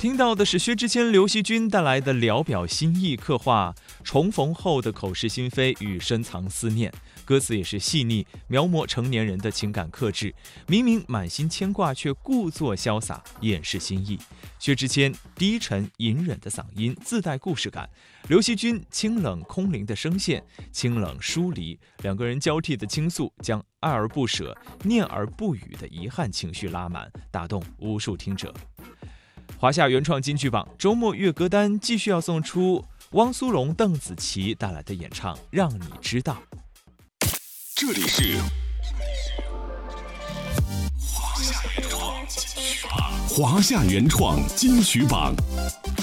听到的是薛之谦、刘惜君带来的聊表心意，刻画重逢后的口是心非与深藏思念。歌词也是细腻，描摹成年人的情感克制，明明满心牵挂，却故作潇洒掩饰心意。薛之谦低沉隐忍的嗓音自带故事感，刘惜君清冷空灵的声线，清冷疏离，两个人交替的倾诉，将爱而不舍、念而不语的遗憾情绪拉满，打动无数听者。华夏原创金曲榜周末乐歌单继续要送出汪苏泷、邓紫棋带来的演唱《让你知道》。 这里是华夏原创金曲榜。